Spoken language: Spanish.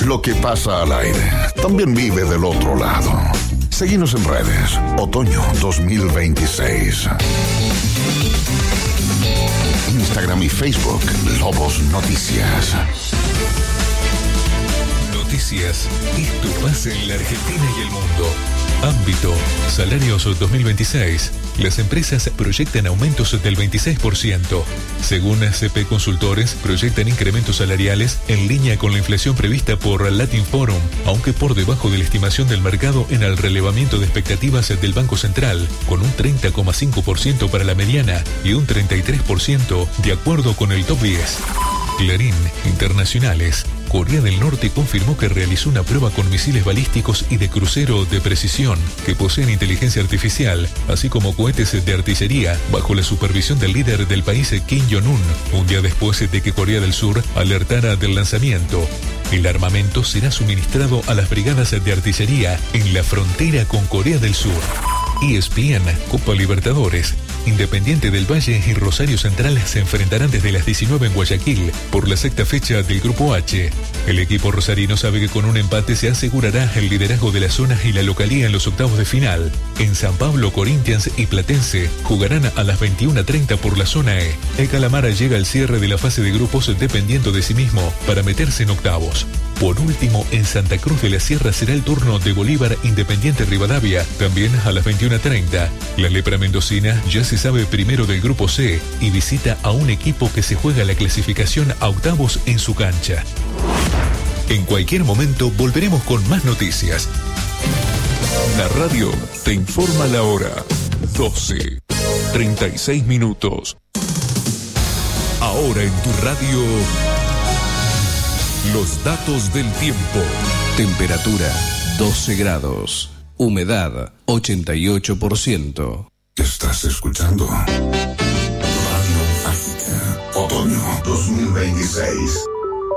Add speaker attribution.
Speaker 1: lo que pasa al aire también vive del otro lado. Seguinos en redes. Otoño 2026. Instagram y Facebook, Lobos Noticias.
Speaker 2: Noticias. Esto pasa en la Argentina y el mundo. Ámbito. Salarios 2026. Las empresas proyectan aumentos del 26%. Según CP Consultores, proyectan incrementos salariales en línea con la inflación prevista por Latin Forum, aunque por debajo de la estimación del mercado en el relevamiento de expectativas del Banco Central, con un 30,5% para la mediana y un 33% de acuerdo con el top 10. Clarín Internacionales. Corea del Norte confirmó que realizó una prueba con misiles balísticos y de crucero de precisión que poseen inteligencia artificial, así como cohetes de artillería, bajo la supervisión del líder del país Kim Jong-un, un día después de que Corea del Sur alertara del lanzamiento. El armamento será suministrado a las brigadas de artillería en la frontera con Corea del Sur. ESPN, Copa Libertadores. Independiente del Valle y Rosario Central se enfrentarán desde las 19 en Guayaquil por la sexta fecha del Grupo H. El equipo rosarino sabe que con un empate se asegurará el liderazgo de la zona y la localía en los octavos de final. En San Pablo, Corinthians y Platense jugarán a las 21:30 por la zona E. El Calamara llega al cierre de la fase de grupos dependiendo de sí mismo para meterse en octavos. Por último, en Santa Cruz de la Sierra será el turno de Bolívar Independiente Rivadavia, también a las 21:30. La lepra mendocina ya se sabe primero del Grupo C y visita a un equipo que se juega la clasificación a octavos en su cancha. En cualquier momento volveremos con más noticias. La radio te informa la hora. 12:36 minutos. Ahora en tu radio, los datos del tiempo. Temperatura 12 grados. Humedad 88%.
Speaker 1: Estás escuchando Radio Mágica. Otoño 2026.